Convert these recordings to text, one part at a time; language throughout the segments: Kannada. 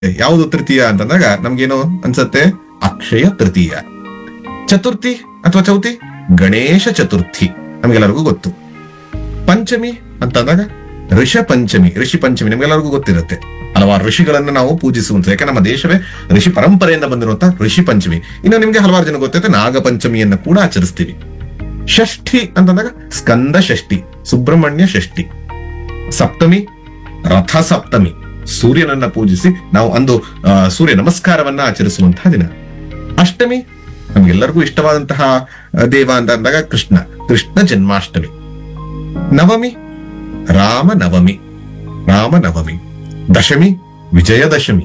ಯಾವುದು ತೃತೀಯ ಅಂತಂದಾಗ ನಮ್ಗೇನು ಅನ್ಸತ್ತೆ? ಅಕ್ಷಯ ತೃತೀಯ. ಚತುರ್ಥಿ ಅಥವಾ ಚೌತಿ ಗಣೇಶ ಚತುರ್ಥಿ ನಮ್ಗೆಲ್ಲರಿಗೂ ಗೊತ್ತು. ಪಂಚಮಿ ಅಂತಂದಾಗ ಋಷ ಪಂಚಮಿ, ಋಷಿ ಪಂಚಮಿ ನಮ್ಗೆಲ್ಲರಿಗೂ ಗೊತ್ತಿರುತ್ತೆ. ಹಲವಾರು ಋಷಿಗಳನ್ನ ನಾವು ಪೂಜಿಸುವಂತ, ಯಾಕೆ ನಮ್ಮ ದೇಶವೇ ಋಷಿ ಪರಂಪರೆಯಿಂದ ಬಂದಿರುವಂತ ಋಷಿ ಪಂಚಮಿ. ಇನ್ನು ನಿಮ್ಗೆ ಹಲವಾರು ಜನ ಗೊತ್ತಿರುತ್ತೆ ನಾಗ ಪಂಚಮಿಯನ್ನ ಕೂಡ ಆಚರಿಸ್ತೀವಿ. ಷಷ್ಠಿ ಅಂತಂದಾಗ ಸ್ಕಂದ ಷಷ್ಠಿ, ಸುಬ್ರಹ್ಮಣ್ಯ ಷಷ್ಠಿ. ಸಪ್ತಮಿ ರಥ ಸಪ್ತಮಿ, ಸೂರ್ಯನನ್ನ ಪೂಜಿಸಿ ನಾವು ಅಂದು ಸೂರ್ಯ ನಮಸ್ಕಾರವನ್ನ ಆಚರಿಸುವಂತಹ ದಿನ. ಅಷ್ಟಮಿ ನಮ್ಗೆಲ್ಲರಿಗೂ ಇಷ್ಟವಾದಂತಹ ದೇವ ಅಂತ ಅಂದಾಗ ಕೃಷ್ಣ, ಕೃಷ್ಣ ಜನ್ಮಾಷ್ಟಮಿ. ನವಮಿ ರಾಮನವಮಿ, ರಾಮನವಮಿ. ದಶಮಿ ವಿಜಯದಶಮಿ.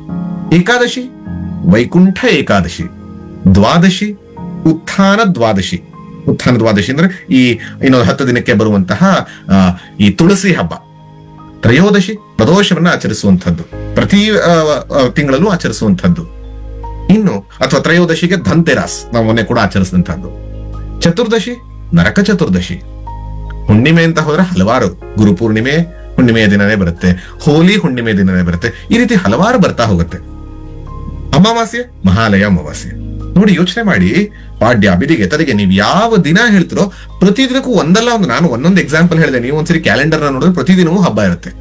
ಏಕಾದಶಿ ವೈಕುಂಠ ಏಕಾದಶಿ. ದ್ವಾದಶಿ ಉತ್ಥಾನ ದ್ವಾದಶಿ. ಉತ್ಥಾನ ದ್ವಾದಶಿ ಅಂದ್ರೆ ಈ ಇನ್ನೊಂದು 10 ದಿನಕ್ಕೆ ಬರುವಂತಹ ಈ ತುಳಸಿ ಹಬ್ಬ. ತ್ರಯೋದಶಿ ಪ್ರದೋಷವನ್ನ ಆಚರಿಸುವಂತಹದ್ದು, ಪ್ರತಿ ತಿಂಗಳಲ್ಲೂ ಆಚರಿಸುವಂತಹದ್ದು. ಇನ್ನು ಅಥವಾ ತ್ರಯೋದಶಿಗೆ ಧನ್ತೆರಾಸ್ ನಾವು ಮೊನ್ನೆ ಕೂಡ ಆಚರಿಸಿದಂತಹದ್ದು. ಚತುರ್ದಶಿ ನರಕ ಚತುರ್ದಶಿ. ಹುಣ್ಣಿಮೆ ಅಂತ ಹೋದ್ರೆ ಹಲವಾರು, ಗುರುಪೂರ್ಣಿಮೆ ಹುಣ್ಣಿಮೆಯ ದಿನನೇ ಬರುತ್ತೆ, ಹೋಲಿ ಹುಣ್ಣಿಮೆ ದಿನನೇ ಬರುತ್ತೆ, ಈ ರೀತಿ ಹಲವಾರು ಬರ್ತಾ ಹೋಗುತ್ತೆ. ಅಮಾವಾಸ್ಯೆ ಮಹಾಲಯ ಅಮಾವಾಸ್ಯೆ. ನೋಡಿ ಯೋಚನೆ ಮಾಡಿ, ಪಾಡ್ಯ ಬಿದಿಗೆ ತಲೆಗೆ ನೀವು ಯಾವ ದಿನ ಹೇಳ್ತಿರೋ ಪ್ರತಿದಿನಕ್ಕೂ ಒಂದಲ್ಲ ಒಂದು, ನಾನು ಒಂದೊಂದು ಎಕ್ಸಾಂಪಲ್ ಹೇಳಿದೆ, ನೀವು ಒಂದ್ಸರಿ ಕ್ಯಾಲೆಂಡರ್ ನೋಡಿದ್ರೆ ಪ್ರತಿದಿನವೂ ಹಬ್ಬ ಇರುತ್ತೆ.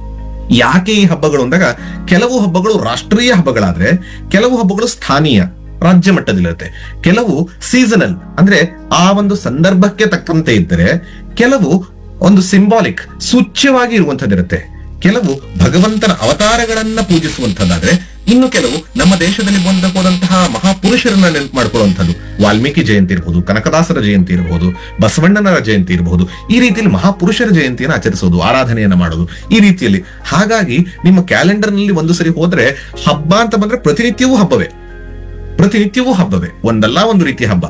ಯಾಕೆ ಈ ಹಬ್ಬಗಳು ಅಂದಾಗ, ಕೆಲವು ಹಬ್ಬಗಳು ರಾಷ್ಟ್ರೀಯ ಹಬ್ಬಗಳಾದ್ರೆ ಕೆಲವು ಹಬ್ಬಗಳು ಸ್ಥಾನೀಯ ರಾಜ್ಯ ಮಟ್ಟದಲ್ಲಿರುತ್ತೆ, ಕೆಲವು ಸೀಸನಲ್ ಅಂದ್ರೆ ಆ ಒಂದು ಸಂದರ್ಭಕ್ಕೆ ತಕ್ಕಂತೆ ಇದ್ದರೆ, ಕೆಲವು ಒಂದು ಸಿಂಬಾಲಿಕ್ ಸೂಚ್ಯವಾಗಿ ಇರುವಂತದ್ದಿರುತ್ತೆ, ಕೆಲವು ಭಗವಂತನ ಅವತಾರಗಳನ್ನ ಪೂಜಿಸುವಂತದ್ದಾದ್ರೆ, ಇನ್ನು ಕೆಲವು ನಮ್ಮ ದೇಶದಲ್ಲಿ ಹೋದಂತಹ ಮಹಾಪುರುಷರನ್ನ ನೆನಪು ಮಾಡ್ಕೊಳ್ಳುವಂಥದ್ದು. ವಾಲ್ಮೀಕಿ ಜಯಂತಿ ಇರಬಹುದು, ಕನಕದಾಸರ ಜಯಂತಿ ಇರಬಹುದು, ಬಸವಣ್ಣನ ಜಯಂತಿ ಇರಬಹುದು. ಈ ರೀತಿಯಲ್ಲಿ ಮಹಾಪುರುಷರ ಜಯಂತಿಯನ್ನು ಆಚರಿಸೋದು, ಆರಾಧನೆಯನ್ನ ಮಾಡೋದು ಈ ರೀತಿಯಲ್ಲಿ. ಹಾಗಾಗಿ ನಿಮ್ಮ ಕ್ಯಾಲೆಂಡರ್ ನಲ್ಲಿ ಒಂದು ಸರಿ ಹೋದ್ರೆ ಹಬ್ಬ ಅಂತ ಬಂದ್ರೆ ಪ್ರತಿನಿತ್ಯವೂ ಹಬ್ಬವೇ, ಪ್ರತಿನಿತ್ಯವೂ ಹಬ್ಬವೇ, ಒಂದಲ್ಲ ಒಂದು ರೀತಿಯ ಹಬ್ಬ.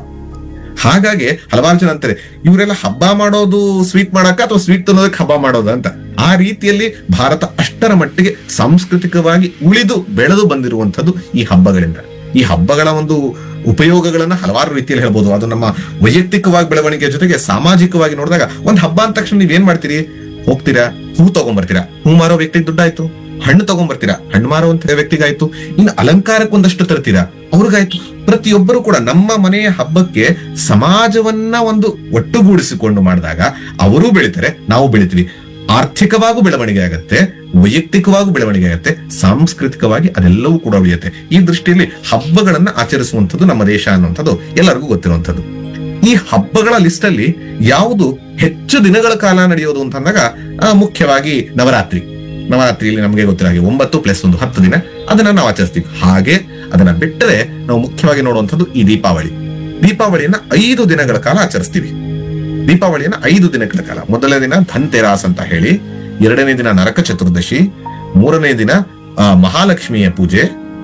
ಹಾಗಾಗಿ ಹಲವಾರು ಜನ ಅಂತಾರೆ ಇವರೆಲ್ಲ ಹಬ್ಬ ಮಾಡೋದು ಸ್ವೀಟ್ ಮಾಡಕ್ಕ ಅಥವಾ ಸ್ವೀಟ್ ತಿನ್ನೋದಕ್ಕೆ ಹಬ್ಬ ಮಾಡೋದು ಅಂತ. ಆ ರೀತಿಯಲ್ಲಿ ಭಾರತ ಅಷ್ಟರ ಮಟ್ಟಿಗೆ ಸಾಂಸ್ಕೃತಿಕವಾಗಿ ಉಳಿದು ಬೆಳೆದು ಬಂದಿರುವಂತದ್ದು ಈ ಹಬ್ಬಗಳಿಂದ. ಈ ಹಬ್ಬಗಳ ಒಂದು ಉಪಯೋಗಗಳನ್ನ ಹಲವಾರು ರೀತಿಯಲ್ಲಿ ಹೇಳ್ಬೋದು. ಅದು ನಮ್ಮ ವೈಯಕ್ತಿಕವಾಗಿ ಬೆಳವಣಿಗೆ ಜೊತೆಗೆ ಸಾಮಾಜಿಕವಾಗಿ ನೋಡಿದಾಗ, ಒಂದು ಹಬ್ಬ ಅಂದ ತಕ್ಷಣ ನೀವ್ ಏನ್ ಮಾಡ್ತೀರಿ? ಹೋಗ್ತೀರಾ, ಹೂ ತಗೊಂಡ್ಬರ್ತೀರಾ, ಹೂ ಮಾರೋ ವ್ಯಕ್ತಿಗೆ ದುಡ್ಡಾಯ್ತು. ಹಣ್ಣು ತಗೊಂಡ್ಬರ್ತೀರಾ, ಹಣ್ಣು ಮಾರುವಂತ ವ್ಯಕ್ತಿಗಾಯ್ತು. ಇನ್ನು ಅಲಂಕಾರಕ್ಕೆ ಒಂದಷ್ಟು ತರ್ತೀರಾ, ಅವ್ರಿಗಾಯ್ತು. ಪ್ರತಿಯೊಬ್ಬರು ಕೂಡ ನಮ್ಮ ಮನೆಯ ಹಬ್ಬಕ್ಕೆ ಸಮಾಜವನ್ನ ಒಂದು ಒಟ್ಟುಗೂಡಿಸಿಕೊಂಡು ಮಾಡಿದಾಗ ಅವರು ಬೆಳಿತಾರೆ, ನಾವು ಬೆಳಿತೀವಿ. ಆರ್ಥಿಕವಾಗೂ ಬೆಳವಣಿಗೆ ಆಗತ್ತೆ, ವೈಯಕ್ತಿಕವಾಗೂ ಬೆಳವಣಿಗೆ ಆಗತ್ತೆ, ಸಾಂಸ್ಕೃತಿಕವಾಗಿ ಅದೆಲ್ಲವೂ ಕೂಡ ಉಳಿಯುತ್ತೆ. ಈ ದೃಷ್ಟಿಯಲ್ಲಿ ಹಬ್ಬಗಳನ್ನ ಆಚರಿಸುವಂಥದ್ದು ನಮ್ಮ ದೇಶ ಅನ್ನುವಂಥದ್ದು ಎಲ್ಲರಿಗೂ ಗೊತ್ತಿರುವಂಥದ್ದು. ಈ ಹಬ್ಬಗಳ ಲಿಸ್ಟ್ ಅಲ್ಲಿ ಯಾವುದು ಹೆಚ್ಚು ದಿನಗಳ ಕಾಲ ನಡೆಯೋದು ಅಂತಂದಾಗ ಮುಖ್ಯವಾಗಿ ನವರಾತ್ರಿ. ನವರಾತ್ರಿಯಲ್ಲಿ ನಮಗೆ ಗೊತ್ತಿರೋ ಹಾಗೆ 9+1 10 ದಿನ ಅದನ್ನ ನಾವು ಆಚರಿಸ್ತೀವಿ. ಹಾಗೆ ಅದನ್ನ ಬಿಟ್ಟರೆ ನಾವು ಮುಖ್ಯವಾಗಿ ನೋಡುವಂಥದ್ದು ಈ ದೀಪಾವಳಿ. ದೀಪಾವಳಿಯನ್ನ 5 ದಿನಗಳ ಕಾಲ ಆಚರಿಸ್ತೀವಿ. ದೀಪಾವಳಿಯನ್ನ 5 ದಿನಗಳ ಕಾಲ. ಮೊದಲನೇ ದಿನ ಧನ್ತೆರಾಸ್ ಅಂತ ಹೇಳಿ, 2ನೇ ದಿನ ನರಕ ಚತುರ್ದಶಿ, 3ನೇ ದಿನ ಮಹಾಲಕ್ಷ್ಮಿಯ ಪೂಜೆ,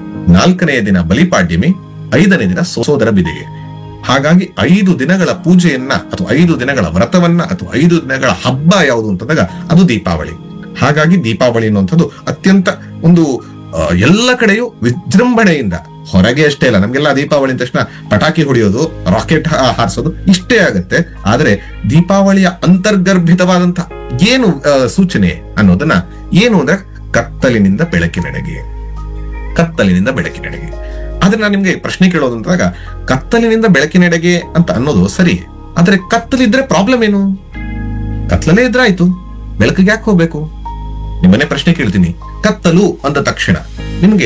4ನೇ ದಿನ ಬಲಿಪಾಡ್ಯಮಿ, 5ನೇ ದಿನ ಸೋದರ ಬಿದಿಗೆ. ಹಾಗಾಗಿ 5 ದಿನಗಳ ಪೂಜೆಯನ್ನ ಅಥವಾ 5 ದಿನಗಳ ವ್ರತವನ್ನ ಅಥವಾ 5 ದಿನಗಳ ಹಬ್ಬ ಯಾವುದು ಅಂತಂದಾಗ ಅದು ದೀಪಾವಳಿ. ಹಾಗಾಗಿ ದೀಪಾವಳಿ ಅನ್ನುವಂಥದ್ದು ಅತ್ಯಂತ ಒಂದು ಎಲ್ಲ ಕಡೆಯೂ ವಿಜೃಂಭಣೆಯಿಂದ, ಹೊರಗೆ ಅಷ್ಟೇ ಅಲ್ಲ, ನಮ್ಗೆಲ್ಲ ದೀಪಾವಳಿ ಅಂದ ತಕ್ಷಣ ಪಟಾಕಿ ಹೊಡೆಯೋದು, ರಾಕೆಟ್ ಹಾರಿಸೋದು ಇಷ್ಟೇ ಆಗತ್ತೆ. ಆದ್ರೆ ದೀಪಾವಳಿಯ ಅಂತರ್ಗರ್ಭಿತವಾದಂತ ಏನು ಸೂಚನೆ ಅನ್ನೋದನ್ನ ಏನು ಅಂದ್ರೆ ಕತ್ತಲಿನಿಂದ ಬೆಳಕಿನೆಡೆಗೆ, ಕತ್ತಲಿನಿಂದ ಬೆಳಕಿನೆಡೆಗೆ. ಆದ್ರೆ ನಾನು ನಿಮ್ಗೆ ಪ್ರಶ್ನೆ ಕೇಳೋದು ಅಂದಾಗ, ಕತ್ತಲಿನಿಂದ ಬೆಳಕಿನೆಡೆಗೆ ಅಂತ ಅನ್ನೋದು ಸರಿ, ಆದ್ರೆ ಕತ್ತಲಿದ್ರೆ ಪ್ರಾಬ್ಲಮ್ ಏನು? ಕತ್ತಲಲ್ಲೇ ಇದ್ರೆ ಆಯ್ತು, ಬೆಳಕಿಗೆ ಯಾಕೆ ಹೋಗ್ಬೇಕು? ನಿಮ್ಮನ್ನೇ ಪ್ರಶ್ನೆ ಕೇಳ್ತೀನಿ. ಕತ್ತಲು ಅಂದ ತಕ್ಷಣ ನಿಮ್ಗೆ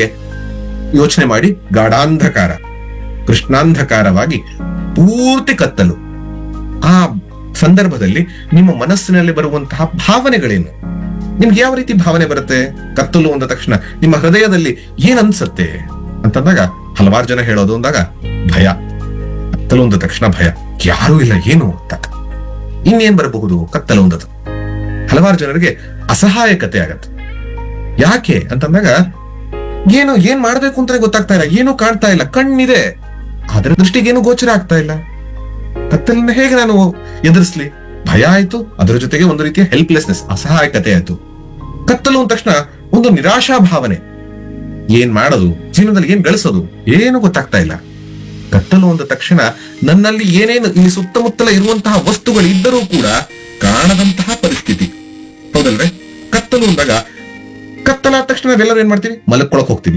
ಯೋಚನೆ ಮಾಡಿ, ಗಾಢಾಂಧಕಾರ, ಕೃಷ್ಣಾಂಧಕಾರವಾಗಿ ಪೂರ್ತಿ ಕತ್ತಲು. ಆ ಸಂದರ್ಭದಲ್ಲಿ ನಿಮ್ಮ ಮನಸ್ಸಿನಲ್ಲಿ ಬರುವಂತಹ ಭಾವನೆಗಳೇನು? ನಿಮ್ಗೆ ಯಾವ ರೀತಿ ಭಾವನೆ ಬರುತ್ತೆ? ಕತ್ತಲು ಅಂದ ತಕ್ಷಣ ನಿಮ್ಮ ಹೃದಯದಲ್ಲಿ ಏನ್ ಅನ್ಸತ್ತೆ ಅಂತಂದಾಗ ಹಲವಾರು ಜನ ಹೇಳೋದು ಅಂದಾಗ ಭಯ. ಕತ್ತಲು ಅಂದ ತಕ್ಷಣ ಭಯ, ಯಾರೂ ಇಲ್ಲ ಏನು ಅಂತ. ಇನ್ನೇನ್ ಬರಬಹುದು ಕತ್ತಲು ಅಂದದ್ದು? ಹಲವಾರು ಜನರಿಗೆ ಅಸಹಾಯಕತೆ ಆಗತ್ತೆ. ಯಾಕೆ ಅಂತಂದಾಗ ಏನ್ ಮಾಡ್ಬೇಕು ಅಂತಾನೆ ಗೊತ್ತಾಗ್ತಾ ಇಲ್ಲ, ಏನು ಕಾಣ್ತಾ ಇಲ್ಲ, ಕಣ್ಣಿದೆ ಆದ್ರೆ ದೃಷ್ಟಿಗೆ ಏನು ಗೋಚರ ಆಗ್ತಾ ಇಲ್ಲ. ಕತ್ತಲನ್ನ ಹೇಗೆ ನಾನು ಎದುರಿಸ್ಲಿ? ಭಯ ಆಯ್ತು, ಅದರ ಜೊತೆಗೆ ಒಂದು ರೀತಿಯ ಹೆಲ್ಪ್ಲೆಸ್ನೆಸ್, ಅಸಹಾಯಕತೆ ಆಯ್ತು. ಕತ್ತಲು ಅಂದ ತಕ್ಷಣ ಒಂದು ನಿರಾಶಾ ಭಾವನೆ, ಏನ್ ಮಾಡೋದು, ಜೀವನದಲ್ಲಿ ಏನ್ ಗಳಿಸೋದು, ಏನು ಗೊತ್ತಾಗ್ತಾ ಇಲ್ಲ. ಕತ್ತಲು ಅಂದ ತಕ್ಷಣ ನನ್ನಲ್ಲಿ ಏನೇನು ಇಲ್ಲಿ ಸುತ್ತಮುತ್ತಲ ಇರುವಂತಹ ವಸ್ತುಗಳು ಇದ್ದರೂ ಕೂಡ ಕಾಣದಂತಹ ಪರಿಸ್ಥಿತಿ, ಹೌದಲ್ವೇ? ಕತ್ತಲು ಅಂದಾಗ ಕತ್ತಲಾದ ತಕ್ಷಣ ನಾವೆಲ್ಲರೂ ಏನ್ ಮಾಡ್ತೀವಿ, ಮಲಕ್ಕೊಳಕ್ ಹೋಗ್ತೀವಿ.